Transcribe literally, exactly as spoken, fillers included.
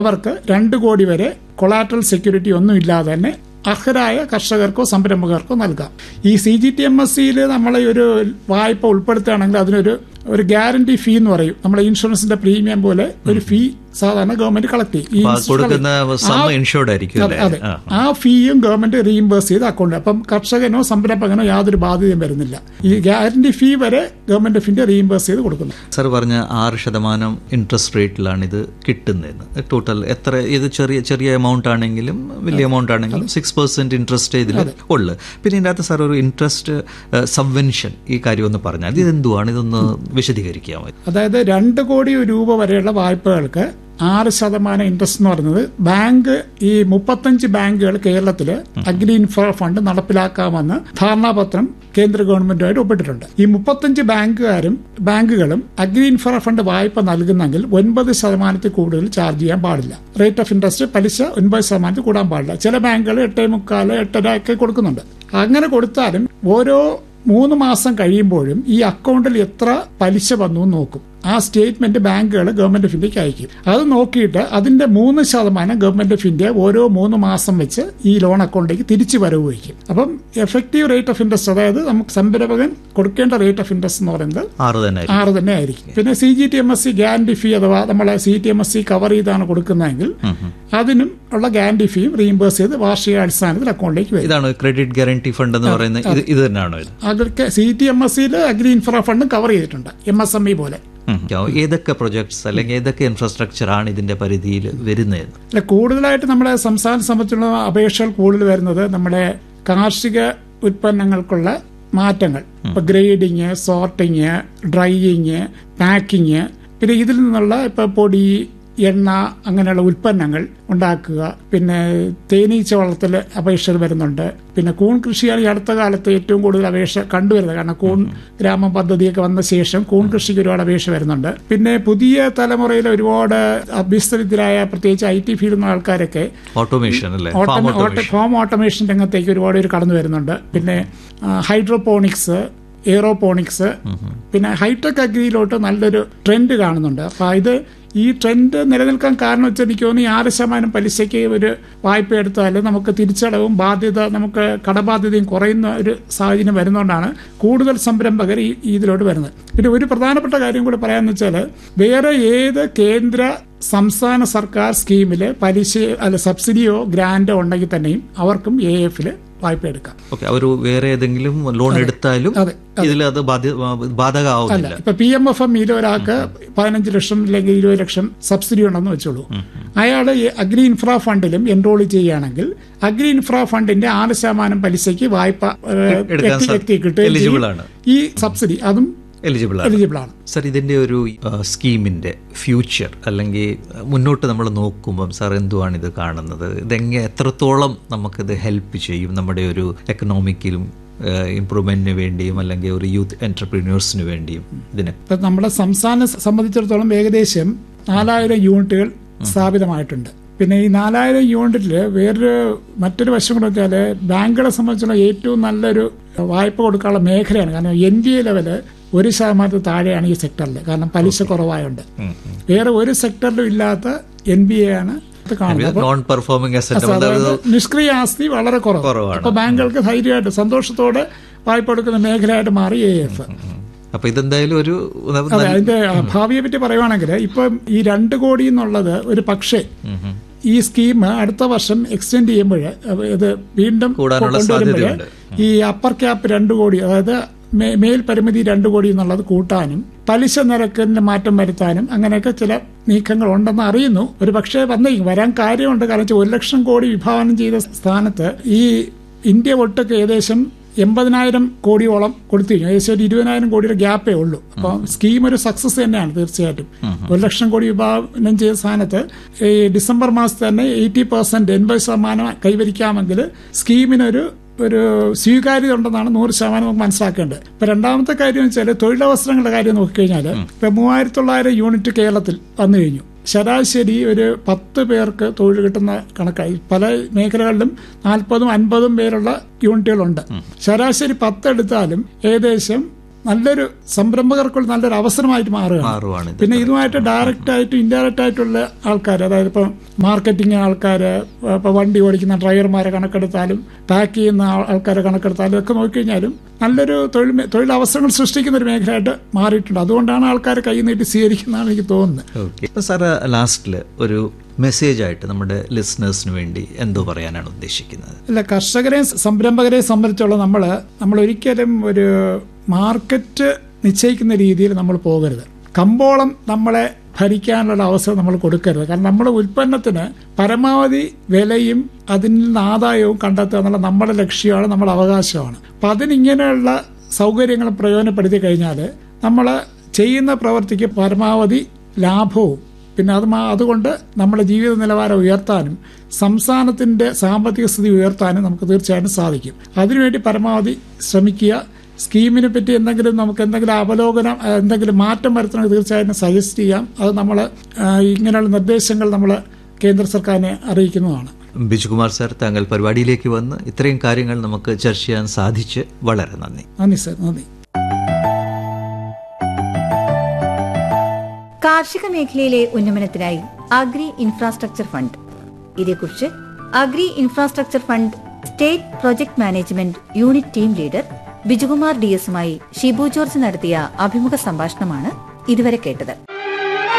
അവർക്ക് രണ്ട് കോടി വരെ കൊളാറ്ററൽ സെക്യൂരിറ്റി ഒന്നും ഇല്ലാതെ തന്നെ അർഹരായ കർഷകർക്കോ സംരംഭകർക്കോ നൽകാം. ഈ C G T M S സിയിൽ നമ്മളെ ഒരു വായ്പ ഉൾപ്പെടുത്തുകയാണെങ്കിൽ അതിനൊരു ഒരു ഗ്യാരണ്ടി ഫീ എന്ന് പറയും. നമ്മളെ ഇൻഷുറൻസിന്റെ പ്രീമിയം പോലെ ഒരു ഫീ സാധാരണ ഗവൺമെന്റ് കളക്ട് ചെയ്യും. അതെ, ആ ഫീയും ഗവൺമെന്റ് റീഇംബേഴ്സ് ചെയ്ത് അക്കൗണ്ട്. അപ്പം കർഷകനോ സംരംഭകനോ യാതൊരു ബാധ്യതയും വരുന്നില്ല. ഈ ഗ്യാരണ്ടി ഫീ വരെ ഗവൺമെന്റ് ഫീന്റെ റീഇംബേഴ്സ് ചെയ്ത് കൊടുക്കുന്നു. സർ പറഞ്ഞ ആറ് ശതമാനം ഇൻട്രസ്റ്റ് റേറ്റിലാണ് ഇത് കിട്ടുന്നത്. ടോട്ടൽ എത്ര ഇത് ചെറിയ ചെറിയ എമൗണ്ട് ആണെങ്കിലും വലിയ എമൗണ്ട് ആണെങ്കിലും സിക്സ് പെർസെന്റ് ഇൻട്രസ്റ്റ് ഇതിൽ ഉള്ളു. പിന്നെ ഇതിൻ്റെ അകത്ത് സാർ ഒരു ഇൻട്രസ്റ്റ് സബ്വെൻഷൻ ഈ കാര്യം ഒന്ന് പറഞ്ഞാൽ ഇത് എന്തുവാണ്, ഇതൊന്ന് വിശദീകരിക്കാമോ? അതായത് രണ്ട് കോടി രൂപ വരെയുള്ള വായ്പകൾക്ക് ആറ് ശതമാനം ഇൻട്രസ്റ്റ് എന്ന് പറയുന്നത് ബാങ്ക് ഈ മുപ്പത്തഞ്ച് ബാങ്കുകൾ കേരളത്തില് അഗ്രി ഇൻഫ്രാ ഫണ്ട് നടപ്പിലാക്കാമെന്ന് ധാരണാപത്രം കേന്ദ്ര ഗവൺമെന്റുമായിട്ട് ഒപ്പിട്ടിട്ടുണ്ട്. ഈ മുപ്പത്തഞ്ച് ബാങ്കുകാരും ബാങ്കുകളും അഗ്രി ഇൻഫ്രാ ഫണ്ട് വായ്പ നൽകുന്നെങ്കിൽ ഒൻപത് ശതമാനത്തിൽ കൂടുതൽ ചാർജ് ചെയ്യാൻ പാടില്ല. റേറ്റ് ഓഫ് ഇൻട്രസ്റ്റ് പലിശ ഒൻപത് ശതമാനത്തിൽ കൂടാൻ പാടില്ല. ചില ബാങ്കുകൾ എട്ടേ മുക്കാല് എട്ടര ഒക്കെ കൊടുക്കുന്നുണ്ട്. അങ്ങനെ കൊടുത്താലും ഓരോ മൂന്ന് മാസം കഴിയുമ്പോഴും ഈ അക്കൗണ്ടിൽ എത്ര പലിശ വന്നു നോക്കും. ആ സ്റ്റേറ്റ്മെന്റ് ബാങ്കുകൾ ഗവൺമെന്റ് ഓഫ് ഇന്ത്യക്ക് അയക്കും. അത് നോക്കിയിട്ട് അതിന്റെ മൂന്ന് ശതമാനം ഗവൺമെന്റ് ഓഫ് ഇന്ത്യ ഓരോ മൂന്ന് മാസം വെച്ച് ഈ ലോൺ അക്കൗണ്ടിലേക്ക് തിരിച്ചു വരവ് വയ്ക്കും. അപ്പം എഫക്റ്റീവ് റേറ്റ് ഓഫ് ഇൻട്രസ്റ്റ്, അതായത് നമുക്ക് സംരംഭകൻ കൊടുക്കേണ്ട റേറ്റ് ഓഫ് ഇൻട്രസ്റ്റ് എന്ന് പറയുന്നത് ആറ് തന്നെ ആയിരിക്കും. പിന്നെ C G T M S C guarantee ഫീ അഥവാ നമ്മളെ C T M S C cover ചെയ്താണ് കൊടുക്കുന്നതെങ്കിൽ അതിനും ഉള്ള ഗ്യാരണ്ടി ഫീയും റീഇംബേഴ്സ് ചെയ്ത് വാർഷികാടിസ്ഥാനത്തിൽ അക്കൗണ്ടിലേക്ക് വരും. ഇതാണ് ക്രെഡിറ്റ് ഗ്യാരണ്ടി ഫണ്ട് എന്ന് പറയുന്നത്. ഇത് തന്നെയാണോ? അതൊക്കെ സി ടി എം എസ് സിയിൽ അഗ്രി ഇൻഫ്രാ ഫണ്ടും കവർ ചെയ്തിട്ടുണ്ട്, എം എസ് എം ഇ പോലെ. ഏതൊക്കെ പ്രൊജക്ട്സ് അല്ലെങ്കിൽ ഏതൊക്കെ ഇൻഫ്രാസ്ട്രക്ചർ ആണ് ഇതിന്റെ പരിധിയിൽ വരുന്നത്? അല്ല, കൂടുതലായിട്ട് നമ്മുടെ സംസ്ഥാന സംബന്ധിച്ചുള്ള അപേക്ഷകൾ കൂടുതൽ വരുന്നത് നമ്മുടെ കാർഷിക ഉൽപ്പന്നങ്ങൾക്കുള്ള മാറ്റങ്ങൾ, ഇപ്പൊ ഗ്രേഡിങ്, സോർട്ടിങ്, ഡ്രൈയിങ്, പാക്കിങ്, പിന്നെ ഇതിൽ നിന്നുള്ള ഇപ്പൊ പൊടി, എണ്ണ അങ്ങനെയുള്ള ഉൽപ്പന്നങ്ങൾ ഉണ്ടാക്കുക. പിന്നെ തേനീച്ച വളർത്തൽ അപേക്ഷകൾ വരുന്നുണ്ട്. പിന്നെ കൂൺ കൃഷിയാണ് ഈ അടുത്ത കാലത്ത് ഏറ്റവും കൂടുതൽ അപേക്ഷ കണ്ടുവരുന്നത്. കാരണം കൂൺ ഗ്രാമ പദ്ധതിയൊക്കെ വന്ന ശേഷം കൂൺ കൃഷിക്ക് ഒരുപാട് അപേക്ഷ വരുന്നുണ്ട്. പിന്നെ പുതിയ തലമുറയിൽ ഒരുപാട് അഭ്യസ്തരിതരായ പ്രത്യേകിച്ച് ഐ ടി ഫീൽഡിൽ നിന്ന് ആൾക്കാരൊക്കെ ഓട്ടോമേഷൻ ഹോം ഓട്ടോമേഷൻ രംഗത്തേക്ക് ഒരുപാട് പേര് കടന്നു വരുന്നുണ്ട്. പിന്നെ ഹൈഡ്രോപോണിക്സ്, എയറോപോണിക്സ്, പിന്നെ ഹൈടെക് അഗ്രിയിലോട്ട് നല്ലൊരു ട്രെൻഡ് കാണുന്നുണ്ട്. അപ്പൊ ഇത് ഈ ട്രെൻഡ് നിലനിൽക്കാൻ കാരണം വെച്ചാൽ എനിക്ക് തോന്നുന്നു ഈ ആറ് ശതമാനം പലിശയ്ക്ക് ഒരു വായ്പ എടുത്താൽ നമുക്ക് തിരിച്ചടവും ബാധ്യത, നമുക്ക് കടബാധ്യതയും കുറയുന്ന ഒരു സാഹചര്യം വരുന്നതുകൊണ്ടാണ് കൂടുതൽ സംരംഭകർ ഈ ഇതിലോട്ട് വരുന്നത്. പിന്നെ ഒരു പ്രധാനപ്പെട്ട കാര്യം കൂടി പറയാമെന്ന് വെച്ചാൽ വേറെ ഏത് കേന്ദ്ര സംസ്ഥാന സർക്കാർ സ്കീമില് പലിശ അല്ല സബ്സിഡിയോ ഗ്രാന്റോ ഉണ്ടെങ്കിൽ തന്നെയും അവർക്കും എ എഫില് വായ്പ എടുക്കാം. അവർ വേറെ ഏതെങ്കിലും ലോൺ എടുത്താലും ഇതിൽ അത് ബാധകമാവില്ല. ഇപ്പൊ പി എം എഫ് എം ഇയിൽ ഒരാൾക്ക് പതിനഞ്ച് ലക്ഷം അല്ലെങ്കിൽ ഇരുപത് ലക്ഷം സബ്സിഡി ഉണ്ടെന്ന് വെച്ചോളൂ. അയാള് അഗ്രി ഇൻഫ്രാ ഫണ്ടിലും എൻറോൾ ചെയ്യുകയാണെങ്കിൽ അഗ്രി ഇൻഫ്രാ ഫണ്ടിന്റെ ആറ് ശതമാനം പലിശയ്ക്ക് വായ്പ കിട്ടുകയും ഈ സബ്സിഡി അതും എലിജിബിൾ ആണ്. സർ, ഇതിന്റെ ഒരു സ്കീമിന്റെ ഫ്യൂച്ചർ അല്ലെങ്കിൽ മുന്നോട്ട് നമ്മൾ നോക്കുമ്പം സാർ എന്തുവാണ് ഇത് കാണുന്നത്? ഇതെങ്ങനെ എത്രത്തോളം നമുക്കിത് ഹെൽപ്പ് ചെയ്യും നമ്മുടെ ഒരു എക്കണോമിക്കലും ഇംപ്രൂവ്മെന്റിന് വേണ്ടിയും അല്ലെങ്കിൽ ഒരു യൂത്ത് എന്റർപ്രീന്യൂഴ്സിന് വേണ്ടിയും? ഇതിനെ നമ്മുടെ സംസ്ഥാനം സംബന്ധിച്ചിടത്തോളം ഏകദേശം നാലായിരം യൂണിറ്റുകൾ സ്ഥാപിതമായിട്ടുണ്ട്. പിന്നെ ഈ നാലായിരം യൂണിറ്റിൽ വേറൊരു മറ്റൊരു വശം കൂടെ വെച്ചാൽ ബാങ്കുകളെ സംബന്ധിച്ചുള്ള ഏറ്റവും നല്ലൊരു വായ്പ കൊടുക്കാനുള്ള മേഖലയാണ്. കാരണം എൻ ഡി എ ലെവല് ഒരു ശതമാനത്തിൽ താഴെയാണ് ഈ സെക്ടറിൽ. കാരണം പലിശ കുറവായുണ്ട്. വേറെ ഒരു സെക്ടറിലും ഇല്ലാത്ത എൻ ബി എ ആണ് നിഷ്ക്രിയ ആസ്തി വളരെ കുറവാണ്. അപ്പൊ ബാങ്കുകൾക്ക് ധൈര്യമായിട്ട് സന്തോഷത്തോടെ വായ്പ കൊടുക്കുന്ന മേഖലയായിട്ട് മാറി എ എഫ്. അപ്പൊ ഇതെന്തായാലും ഒരു അതിന്റെ ഭാവിയെ പറ്റി പറയുവാണെങ്കിൽ ഇപ്പം ഈ രണ്ട് കോടി എന്നുള്ളത് ഒരു പക്ഷേ ഈ സ്കീം അടുത്ത വർഷം എക്സ്റ്റെൻഡ് ചെയ്യുമ്പോൾ ഇത് വീണ്ടും കൊണ്ടുവരുമ്പോൾ ഈ അപ്പർ ക്യാപ്പ് രണ്ട് കോടി, അതായത് മേൽ പരിമിതി രണ്ട് കോടി എന്നുള്ളത് കൂട്ടാനും പലിശ നിരക്കിന് മാറ്റം വരുത്താനും അങ്ങനെയൊക്കെ ചില നീക്കങ്ങൾ ഉണ്ടെന്ന് അറിയുന്നു. ഒരു പക്ഷേ വന്നേക്കും, വരാൻ കാര്യമുണ്ട്. കാരണം ഒരു ലക്ഷം കോടി വിഭാവനം ചെയ്ത സ്ഥാനത്ത് ഈ ഇന്ത്യ ഒട്ടൊക്കെ ഏകദേശം എൺപതിനായിരം കോടിയോളം കൊടുത്തു കഴിഞ്ഞു. ഏകദേശം ഒരു ഇരുപതിനായിരം കോടിയുടെ ഗ്യാപ്പേ ഉള്ളൂ. അപ്പോൾ സ്കീം ഒരു സക്സസ് തന്നെയാണ് തീർച്ചയായിട്ടും. ഒരു ലക്ഷം കോടി വിഭാവനം ചെയ്ത സ്ഥാനത്ത് ഈ ഡിസംബർ മാസത്തിൽ തന്നെ എയ്റ്റി പെർസെന്റ് എൺപത് ശതമാനം കൈവരിക്കാമെങ്കിൽ സ്കീമിനൊരു ഒരു സ്വീകാര്യത ഉണ്ടെന്നാണ് നൂറ് ശതമാനം നമുക്ക് മനസ്സിലാക്കേണ്ടത്. ഇപ്പൊ രണ്ടാമത്തെ കാര്യം വെച്ചാൽ തൊഴിലവസരങ്ങളുടെ കാര്യം നോക്കിക്കഴിഞ്ഞാൽ ഇപ്പൊ മൂവായിരത്തി തൊള്ളായിരം യൂണിറ്റ് കേരളത്തിൽ വന്നു കഴിഞ്ഞു. ശരാശരി ഒരു പത്ത് പേർക്ക് തൊഴിൽ കിട്ടുന്ന കണക്കായി. പല മേഖലകളിലും നാൽപ്പതും അൻപതും പേരുള്ള യൂണിറ്റുകളുണ്ട്. ശരാശരി പത്ത് എടുത്താലും ഏകദേശം നല്ലൊരു സംരംഭകർക്കുള്ള നല്ലൊരു അവസരമായിട്ട് മാറുകയാണ്. മാറുവാണ് പിന്നെ ഇതുമായിട്ട് ഡയറക്റ്റ് ആയിട്ടും ഇൻഡയറക്റ്റ് ആയിട്ടുള്ള ആൾക്കാർ, അതായത് ഇപ്പം മാർക്കറ്റിംഗ് ആൾക്കാർ, ഇപ്പം വണ്ടി ഓടിക്കുന്ന ഡ്രൈവർമാരെ കണക്കെടുത്താലും പാക്ക് ചെയ്യുന്ന ആൾക്കാരെ കണക്കെടുത്താലും ഒക്കെ നോക്കിക്കഴിഞ്ഞാലും നല്ലൊരു തൊഴിൽ തൊഴിലവസരങ്ങൾ സൃഷ്ടിക്കുന്ന ഒരു മേഖലയായിട്ട് മാറിയിട്ടുണ്ട്. അതുകൊണ്ടാണ് ആൾക്കാർ കൈ നീട്ടി സ്വീകരിക്കുന്നതാണ് എനിക്ക് തോന്നുന്നത്. ഓക്കെ, ഇപ്പം സാറ് ലാസ്റ്റിൽ ഒരു മെസ്സേജ് ആയിട്ട് നമ്മുടെ ലിസണേഴ്സിന് വേണ്ടി എന്തോ പറയാനാണ് ഉദ്ദേശിക്കുന്നത്? അല്ല, കർഷകരെയും സംരംഭകരെയും സംബന്ധിച്ചുള്ള നമ്മൾ നമ്മൾ ഒരിക്കലും ഒരു മാർക്കറ്റ് നിശ്ചയിക്കുന്ന രീതിയിൽ നമ്മൾ പോകരുത്. കമ്പോളം നമ്മളെ ഭരിക്കാനുള്ള അവസരം നമ്മൾ കൊടുക്കരുത്. കാരണം നമ്മുടെ ഉൽപ്പന്നത്തിന് പരമാവധി വിലയും അതിൽ നിന്ന് ആദായവും കണ്ടെത്തുക എന്നുള്ള നമ്മുടെ ലക്ഷ്യമാണ്, നമ്മുടെ അവകാശമാണ്. അപ്പം അതിനിങ്ങനെയുള്ള സൗകര്യങ്ങൾ പ്രയോജനപ്പെടുത്തി കഴിഞ്ഞാൽ നമ്മൾ ചെയ്യുന്ന പ്രവൃത്തിക്ക് പരമാവധി ലാഭവും പിന്നെ അത് അതുകൊണ്ട് നമ്മുടെ ജീവിത നിലവാരം ഉയർത്താനും സംസ്ഥാനത്തിന്റെ സാമ്പത്തിക സ്ഥിതി ഉയർത്താനും നമുക്ക് തീർച്ചയായിട്ടും സാധിക്കും. അതിനുവേണ്ടി പരമാവധി ശ്രമിക്കുക. സ്കീമിനെ പറ്റി എന്തെങ്കിലും നമുക്ക് എന്തെങ്കിലും അവലോകനം, എന്തെങ്കിലും മാറ്റം വരുത്തണമെങ്കിൽ തീർച്ചയായിട്ടും സജസ്റ്റ് ചെയ്യാം. അത് നമ്മൾ ഇങ്ങനെയുള്ള നിർദ്ദേശങ്ങൾ നമ്മൾ കേന്ദ്ര സർക്കാരിനെ അറിയിക്കുന്നതാണ്. ബിജുകുമാർ സാർ, താങ്കൾ പരിപാടിയിലേക്ക് വന്ന് ഇത്രയും കാര്യങ്ങൾ നമുക്ക് ചർച്ച ചെയ്യാൻ സാധിച്ച് വളരെ നന്ദി. നന്ദി സാർ, നന്ദി. കാർഷിക മേഖലയിലെ ഉന്നമനത്തിനായി അഗ്രി ഇൻഫ്രാസ്ട്രക്ചർ ഫണ്ട്. ഇതേക്കുറിച്ച് agri infrastructure fund state project management unit team leader Bijukumar D എസുമായി Shibu George നടത്തിയ അഭിമുഖ സംഭാഷണമാണ് ഇതുവരെ കേട്ടത്.